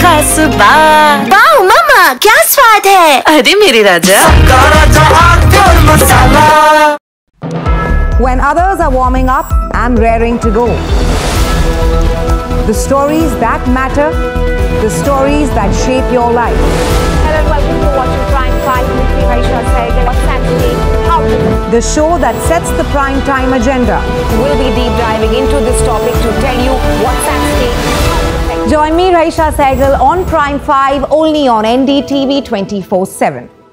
खास बात। वाओ मम्मा, क्या स्वाद है। अरे मेरे राजा। When others are warming up, I'm raring to go. The stories that matter, the stories that shape your life. Hello and welcome to watching Prime 5 with me, Raisha Sehgal. What's Saturday? How to The show that sets the prime time agenda. We'll be deep diving into this topic to tell you what's at stake. Join me, Raisha Sehgal, on Prime 5, only on NDTV 24/7.